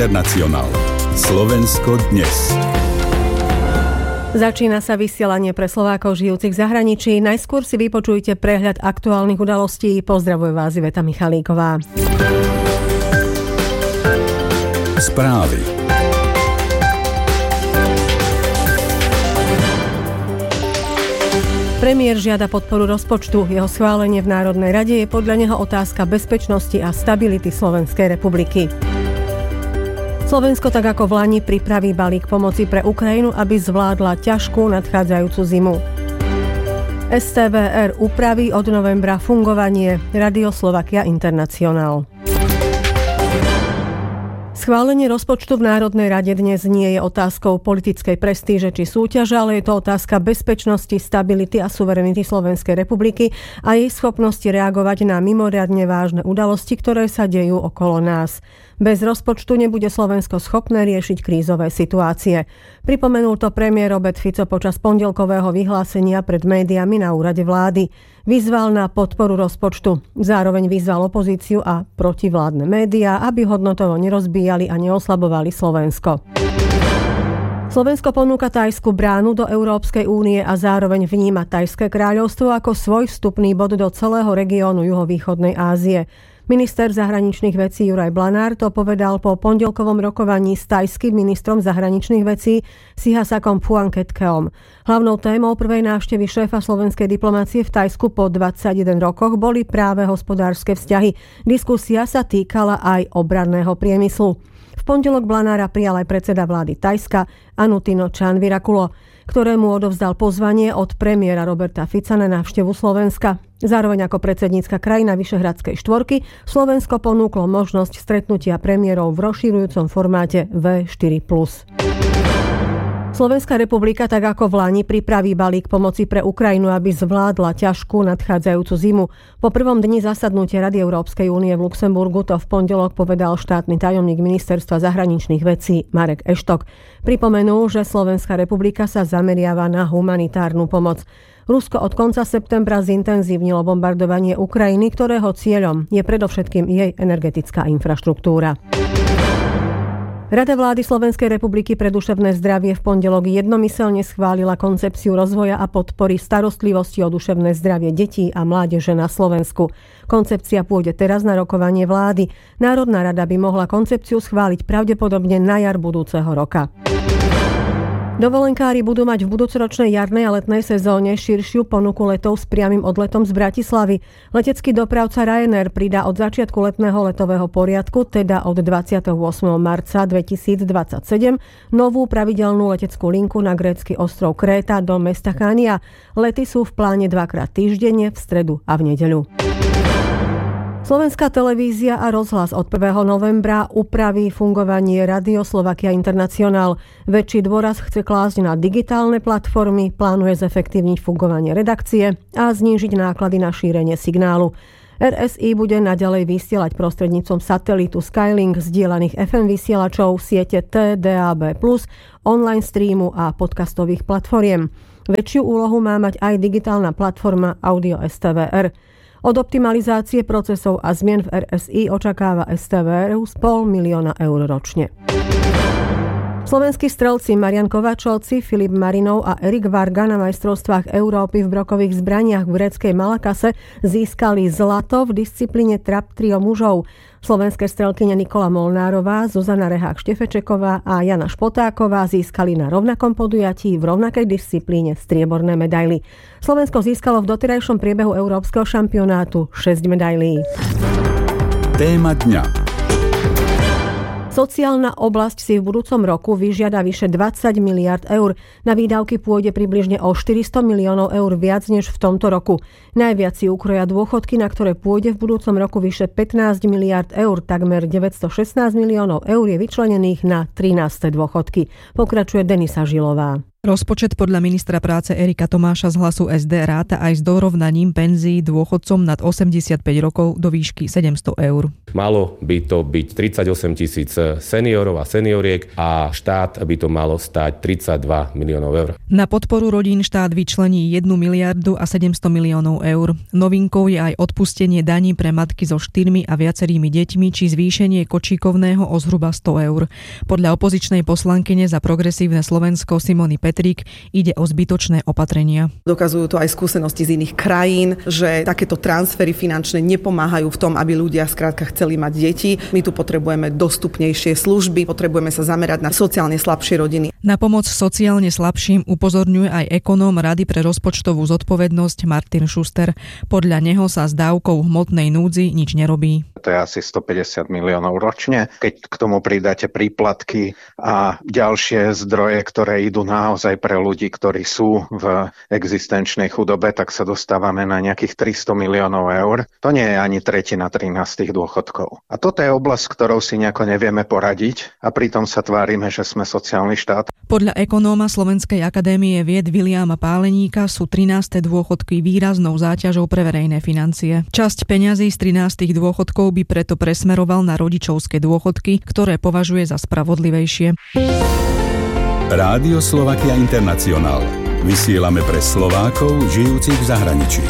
Internacionál. Slovensko dnes. Začína sa vysielanie pre Slovákov žijúcich v zahraničí. Najskôr si vypočujte prehľad aktuálnych udalostí. Pozdravuje vás Iveta Michalíková. Správy. Premiér žiada podporu rozpočtu. Jeho schválenie v Národnej rade je podľa neho otázka bezpečnosti a stability Slovenskej republiky. Slovensko tak ako vlani pripraví balík pomoci pre Ukrajinu, aby zvládla ťažkú nadchádzajúcu zimu. STVR upraví od novembra fungovanie Radio Slovakia Internacionál. Schválenie rozpočtu v Národnej rade dnes nie je otázkou politickej prestíže či súťaže, ale je to otázka bezpečnosti, stability a suverenity Slovenskej republiky a jej schopnosti reagovať na mimoriadne vážne udalosti, ktoré sa dejú okolo nás. Bez rozpočtu nebude Slovensko schopné riešiť krízové situácie. Pripomenul to premiér Robert Fico počas pondelkového vyhlásenia pred médiami na úrade vlády. Vyzval na podporu rozpočtu. Zároveň vyzval opozíciu a protivládne médiá, aby hodnotovo nerozbíjali a neoslabovali Slovensko. Slovensko ponúka Thajsku bránu do Európskej únie a zároveň vníma Thajské kráľovstvo ako svoj vstupný bod do celého regiónu juhovýchodnej Ázie. Minister zahraničných vecí Juraj Blanár to povedal po pondelkovom rokovaní s thajským ministrom zahraničných vecí Sihasakom Phuangketkeom. Hlavnou témou prvej návštevy šéfa slovenskej diplomácie v Thajsku po 21 rokoch boli práve hospodárske vzťahy. Diskusia sa týkala aj obranného priemyslu. V pondelok Blanára prijal aj predseda vlády Thajska Anutino Chan-Virakulo, ktorému odovzdal pozvanie od premiéra Roberta Fica na návštevu Slovenska. Zároveň ako predsednícka krajina Vyšehradskej štvorky Slovensko ponúklo možnosť stretnutia premiérov v rozširujúcom formáte V4+. Slovenská republika tak ako vlani pripraví balík pomoci pre Ukrajinu, aby zvládla ťažkú nadchádzajúcu zimu. Po prvom dni zasadnutia Rady Európskej únie v Luxemburgu to v pondelok povedal štátny tajomník ministerstva zahraničných vecí Marek Eštok. Pripomenul, že Slovenská republika sa zameriava na humanitárnu pomoc. Rusko od konca septembra zintenzívnilo bombardovanie Ukrajiny, ktorého cieľom je predovšetkým jej energetická infraštruktúra. Rada vlády Slovenskej republiky pre duševné zdravie v pondelok jednomyselne schválila koncepciu rozvoja a podpory starostlivosti o duševné zdravie detí a mládeže na Slovensku. Koncepcia pôjde teraz na rokovanie vlády. Národná rada by mohla koncepciu schváliť pravdepodobne na jar budúceho roka. Dovolenkári budú mať v budúcoročnej jarnej a letnej sezóne širšiu ponuku letov s priamym odletom z Bratislavy. Letecký dopravca Ryanair pridá od začiatku letného letového poriadku, teda od 28. marca 2027, novú pravidelnú leteckú linku na grécky ostrov Kréta do mesta Chania. Lety sú v pláne dvakrát týždenne, v stredu a v nedeľu. Slovenská televízia a rozhlas od 1. novembra upraví fungovanie Radio Slovakia Internacionál. Väčší dôraz chce klásť na digitálne platformy, plánuje zefektívniť fungovanie redakcie a znížiť náklady na šírenie signálu. RSI bude naďalej vysielať prostredníctvom satelitu Skylink, zdieľaných FM vysielačov, siete TDAB+, online streamu a podcastových platformiem. Väčšiu úlohu má mať aj digitálna platforma Audio STVR. Od optimalizácie procesov a zmien v RSI očakáva STVR z 500 000 eur ročne. Slovenskí strelci Marian Kovačovci, Filip Marinov a Erik Varga na majstrovstvách Európy v brokových zbraniach v gréckej Malakase získali zlato v disciplíne trap trio mužov. Slovenské strelkyne Nikola Molnárová, Zuzana Rehák-Štefečeková a Jana Špotáková získali na rovnakom podujatí v rovnakej disciplíne strieborné medaily. Slovensko získalo v doterajšom priebehu európskeho šampionátu 6 medailí. Téma dňa. Sociálna oblasť si v budúcom roku vyžiada vyše 20 miliard eur. Na výdavky pôjde približne o 400 miliónov eur viac než v tomto roku. Najviac si ukroja dôchodky, na ktoré pôjde v budúcom roku vyše 15 miliard eur. Takmer 916 miliónov eur je vyčlenených na 13. dôchodky. Pokračuje Denisa Žilová. Rozpočet podľa ministra práce Erika Tomáša z Hlasu SD ráta aj s dorovnaním penzií dôchodcom nad 85 rokov do výšky 700 eur. Malo by to byť 38 000 seniorov a senioriek a štát by to malo stáť 32 miliónov eur. Na podporu rodín štát vyčlení 1 miliardu a 700 miliónov eur. Novinkou je aj odpustenie daní pre matky so 4 a viacerými deťmi či zvýšenie kočíkovného o zhruba 100 eur. Podľa opozičnej poslankyne za Progresívne Slovensko Simony Petrík ide o zbytočné opatrenia. Dokazujú to aj skúsenosti z iných krajín, že takéto transfery finančné nepomáhajú v tom, aby ľudia skrátka chceli mať deti. My tu potrebujeme dostupnejšie služby, potrebujeme sa zamerať na sociálne slabšie rodiny. Na pomoc sociálne slabším upozorňuje aj ekonóm Rady pre rozpočtovú zodpovednosť Martin Schuster. Podľa neho sa s dávkou hmotnej núdzi nič nerobí. To je asi 150 miliónov ročne. Keď k tomu pridáte príplatky a ďalšie zdroje, ktoré idú naozaj pre ľudí, ktorí sú v existenčnej chudobe, tak sa dostávame na nejakých 300 miliónov eur. To nie je ani tretina 13 dôchodkov. A toto je oblasť, ktorou si nejako nevieme poradiť a pritom sa tvárime, že sme sociálny štát. Podľa ekonóma Slovenskej akadémie vied Viliama Páleníka sú 13. dôchodky výraznou záťažou pre verejné financie. Časť peňazí z 13. dôchodkov by preto presmeroval na rodičovské dôchodky, ktoré považuje za spravodlivejšie. Rádio Slovakia International. Vysielame pre Slovákov žijúcich v zahraničí.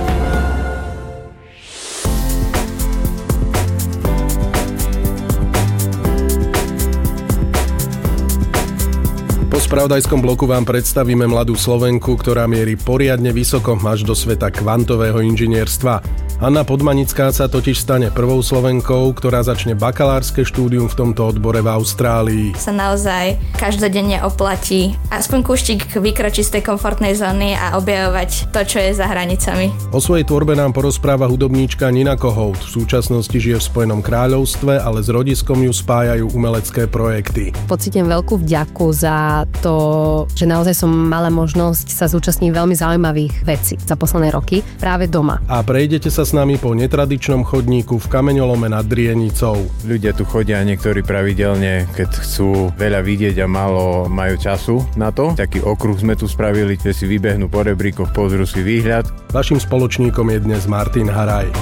Po spravodajskom bloku vám predstavíme mladú Slovenku, ktorá mierí poriadne vysoko až do sveta kvantového inžinierstva. Anna Podmanická sa totiž stane prvou Slovenkou, ktorá začne bakalárske štúdium v tomto odbore v Austrálii. Sa naozaj každodenne oplatí aspoň kúštik vykročiť z tej komfortnej zóny a objavovať to, čo je za hranicami. O svojej tvorbe nám porozpráva hudobníčka Nina Kohout. V súčasnosti žije v Spojenom kráľovstve, ale s rodiskom ju spájajú umelecké projekty. Pocítim veľkú vďaku za to, že naozaj som mala možnosť sa zúčastniť veľmi zaujímavých vecí za posledné roky práve doma. A prejdete sa s nami po netradičnom chodníku v Kameňolome nad Drienicou. Ľudia tu chodia niektorí pravidelne, keď chcú veľa vidieť a málo majú času na to. Taký okruh sme tu spravili, kde si vybehnú po rebríkoch, pozrú si výhľad. Vaším spoločníkom je dnes Martin Haraj.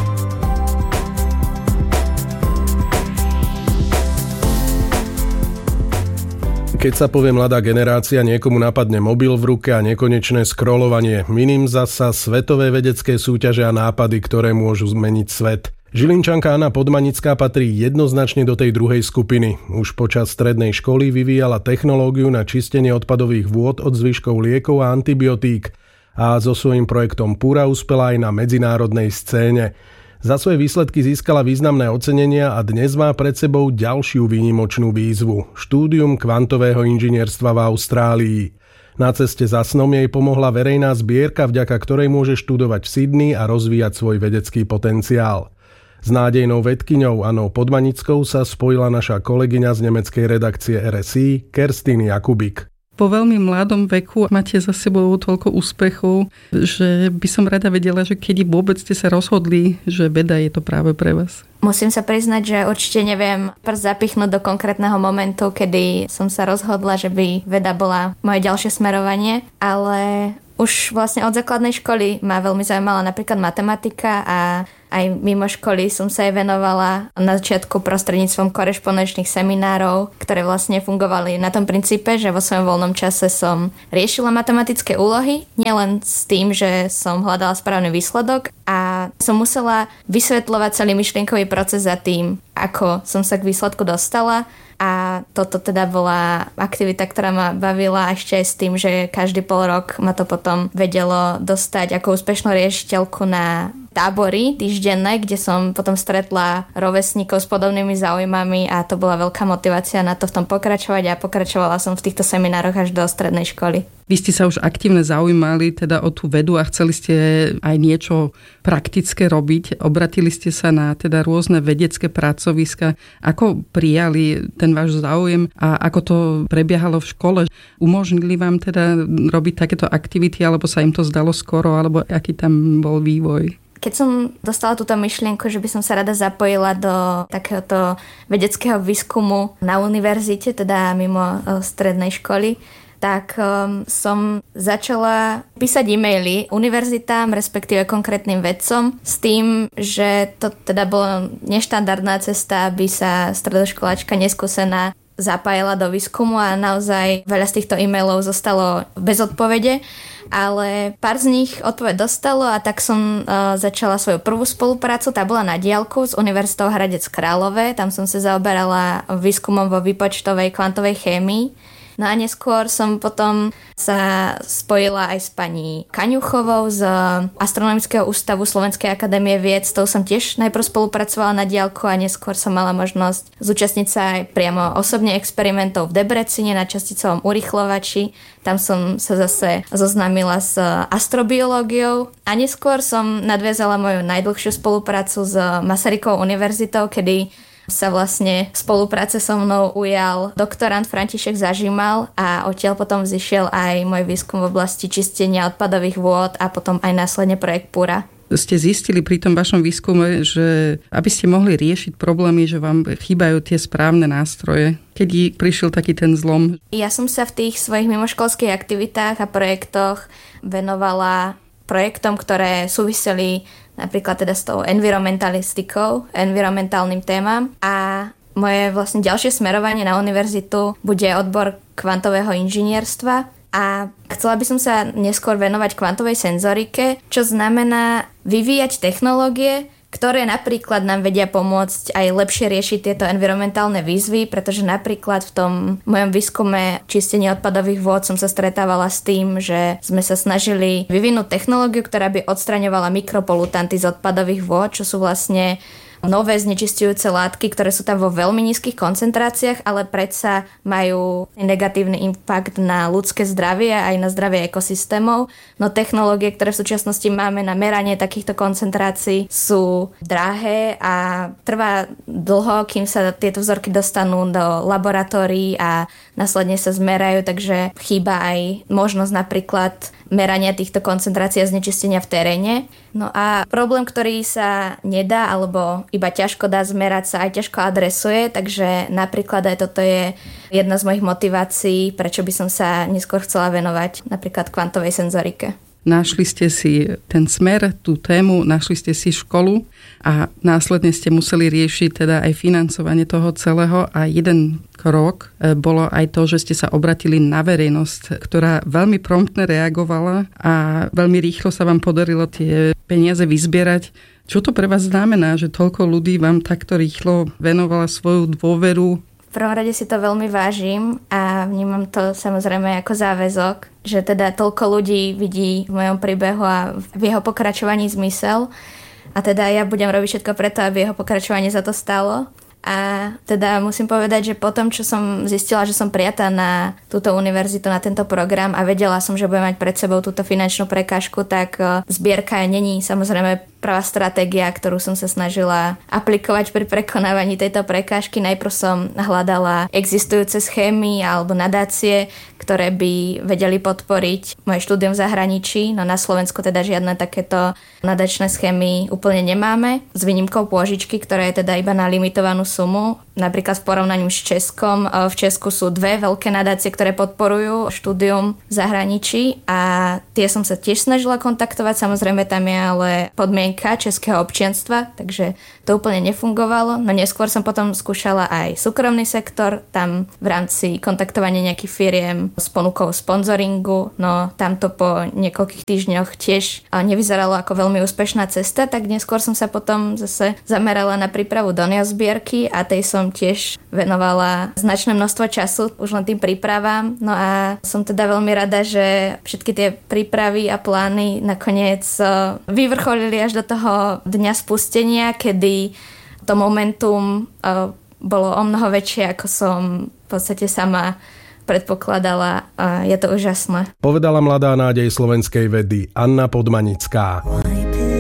Keď sa povie mladá generácia, niekomu napadne mobil v ruke a nekonečné scrollovanie. Iným zasa svetové vedecké súťaže a nápady, ktoré môžu zmeniť svet. Žilinčanka Anna Podmanická patrí jednoznačne do tej druhej skupiny. Už počas strednej školy vyvíjala technológiu na čistenie odpadových vôd od zvyškov liekov a antibiotík. A so svojím projektom Pura uspela aj na medzinárodnej scéne. Za svoje výsledky získala významné ocenenia a dnes má pred sebou ďalšiu výnimočnú výzvu – štúdium kvantového inžinierstva v Austrálii. Na ceste za snom jej pomohla verejná zbierka, vďaka ktorej môže študovať v Sydney a rozvíjať svoj vedecký potenciál. S nádejnou vedkyňou Annou Podmanickou sa spojila naša kolegyňa z nemeckej redakcie RSI Kerstin Jakubik. Po veľmi mladom veku máte za sebou toľko úspechov, že by som rada vedela, že kedy vôbec ste sa rozhodli, že veda je to práve pre vás. Musím sa priznať, že určite neviem prst zapichnúť do konkrétneho momentu, kedy som sa rozhodla, že by veda bola moje ďalšie smerovanie, ale už vlastne od základnej školy ma veľmi zaujímala napríklad matematika a aj mimo školy som sa jej venovala na začiatku prostredníctvom korešpondenčných seminárov, ktoré vlastne fungovali na tom princípe, že vo svojom voľnom čase som riešila matematické úlohy, nielen s tým, že som hľadala správny výsledok a som musela vysvetľovať celý myšlienkový proces za tým, ako som sa k výsledku dostala. A toto teda bola aktivita, ktorá ma bavila ešte aj s tým, že každý pol rok ma to potom vedelo dostať ako úspešnú riešiteľku na tábory týždenné, kde som potom stretla rovesníkov s podobnými záujmami a to bola veľká motivácia na to v tom pokračovať a pokračovala som v týchto seminároch až do strednej školy. Vy ste sa už aktívne zaujímali teda o tú vedu a chceli ste aj niečo praktické robiť. Obratili ste sa na teda rôzne vedecké pracoviska. Ako prijali ten váš záujem a ako to prebiehalo v škole? Umožnili vám teda robiť takéto aktivity, alebo sa im to zdalo skoro, alebo aký tam bol vývoj? Keď som dostala túto myšlienku, že by som sa rada zapojila do takéhoto vedeckého výskumu na univerzite, teda mimo strednej školy, tak som začala písať e-maily univerzitám, respektíve konkrétnym vedcom s tým, že to teda bola neštandardná cesta, aby sa stredoškoláčka neskúsená zapájala do výskumu a naozaj veľa z týchto e-mailov zostalo bez odpovede, ale pár z nich odpoveď dostalo a tak som začala svoju prvú spoluprácu, tá bola na diaľku s Univerzitou Hradec Králové, tam som sa zaoberala výskumom vo výpočtovej kvantovej chémii. No a neskôr som potom sa spojila aj s pani Kaňuchovou z Astronomického ústavu Slovenskej akadémie vied. S tou som tiež najprv spolupracovala na diaľku a neskôr som mala možnosť zúčastniť sa aj priamo osobne experimentov v Debrecine na časticovom urýchlovači. Tam som sa zase zoznámila s astrobiológiou a neskôr som nadviazala moju najdlhšiu spoluprácu s Masarykovou univerzitou, kedy sa vlastne spolupráce so mnou ujal doktorant František Zažimal a odtiaľ potom vzišiel aj môj výskum v oblasti čistenia odpadových vôd a potom aj následne projekt Pura. Ste zistili pri tom vašom výskume, že aby ste mohli riešiť problémy, že vám chýbajú tie správne nástroje. Kedy prišiel taký ten zlom? Ja som sa v tých svojich mimoškolských aktivitách a projektoch venovala projektom, ktoré súviseli napríklad teda s tou environmentalistikou, environmentálnym témam a moje vlastne ďalšie smerovanie na univerzitu bude odbor kvantového inžinierstva a chcela by som sa neskôr venovať kvantovej senzorike, čo znamená vyvíjať technológie, ktoré napríklad nám vedia pomôcť aj lepšie riešiť tieto environmentálne výzvy, pretože napríklad v tom mojom výskume čistenia odpadových vôd som sa stretávala s tým, že sme sa snažili vyvinúť technológiu, ktorá by odstraňovala mikropolutanty z odpadových vôd, čo sú vlastne nové znečisťujúce látky, ktoré sú tam vo veľmi nízkych koncentráciách, ale predsa majú negatívny impact na ľudské zdravie aj na zdravie ekosystémov. No technológie, ktoré v súčasnosti máme na meranie takýchto koncentrácií, sú drahé a trvá dlho, kým sa tieto vzorky dostanú do laboratórií a následne sa zmerajú, takže chýba aj možnosť napríklad merania týchto koncentrácií a znečistenia v teréne. No a problém, ktorý sa nedá alebo iba ťažko dá zmerať, sa aj ťažko adresuje, takže napríklad aj toto je jedna z mojich motivácií, prečo by som sa neskôr chcela venovať napríklad kvantovej senzorike. Našli ste si ten smer, tú tému, našli ste si školu a následne ste museli riešiť teda aj financovanie toho celého a jeden krok bolo aj to, že ste sa obratili na verejnosť, ktorá veľmi promptne reagovala a veľmi rýchlo sa vám podarilo tie peniaze vyzbierať. Čo to pre vás znamená, že toľko ľudí vám takto rýchlo venovala svoju dôveru? V prvom rade si to veľmi vážim a vnímam to samozrejme ako záväzok, že teda toľko ľudí vidí v mojom príbehu a v jeho pokračovaní zmysel a teda ja budem robiť všetko preto, aby jeho pokračovanie za to stálo. A teda musím povedať, že potom, čo som zistila, že som prijatá na túto univerzitu, na tento program a vedela som, že budem mať pred sebou túto finančnú prekážku, tak zbierka není samozrejme prvá stratégia, ktorú som sa snažila aplikovať pri prekonávaní tejto prekážky. Najprv som hľadala existujúce schémy alebo nadácie, ktoré by vedeli podporiť moje štúdium v zahraničí. No na Slovensku teda žiadne takéto nadačné schémy úplne nemáme. S výnimkou pôžičky, ktorá je teda iba na limitovanú sumu. Napríklad v porovnaní s Českom. V Česku sú dve veľké nadácie, ktoré podporujú štúdium v zahraničí a tie som sa tiež snažila kontaktovať. Samozrejme tam je ale podmienka českého občianstva, takže to úplne nefungovalo. No neskôr som potom skúšala aj súkromný sektor, tam v rámci kontaktovania nejakých firiem s ponukou sponzoringu, no tamto po niekoľkých týždňoch tiež nevyzeralo ako veľmi úspešná cesta, tak neskôr som sa potom zase zamerala na prípravu doniazbierky a tej som tiež venovala značné množstvo času už len tým prípravám. No a som teda veľmi rada, že všetky tie prípravy a plány nakoniec vyvrcholili až do toho dňa spustenia, kedy to momentum bolo o mnoho väčšie, ako som v podstate sama predpokladala a je to úžasné. Povedala mladá nádej slovenskej vedy Anna Podmanická.